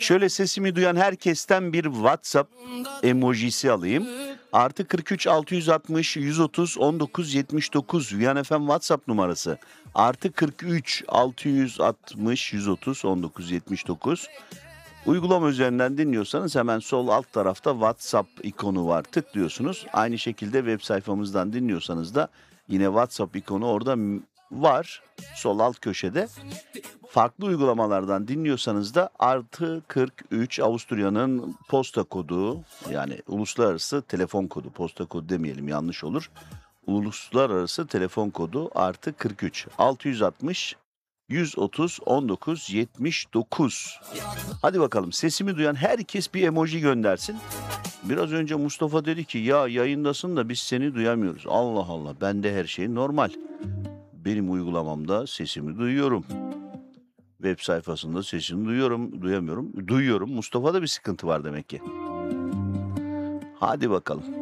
Şöyle sesimi duyan herkesten bir WhatsApp emojisi alayım. Artı 43 660 130 19 79 Viyan FM WhatsApp numarası. Artı 43 660 130 19 79. Uygulama üzerinden dinliyorsanız hemen sol alt tarafta WhatsApp ikonu var. Tıklıyorsunuz. Aynı şekilde web sayfamızdan dinliyorsanız da yine WhatsApp ikonu orada var. Sol alt köşede. Farklı uygulamalardan dinliyorsanız da artı 43 Avusturya'nın posta kodu, yani uluslararası telefon kodu, posta kodu demeyelim yanlış olur. Uluslararası telefon kodu artı 43 660 130 19 79. Hadi bakalım, sesimi duyan herkes bir emoji göndersin. Biraz önce Mustafa dedi ki ya yayındasın da biz seni duyamıyoruz. Allah Allah, bende her şey normal. Benim uygulamamda sesimi duyuyorum. Web sayfasında sesini duyuyorum, duyamıyorum. Duyuyorum. Mustafa'da bir sıkıntı var demek ki. Hadi bakalım.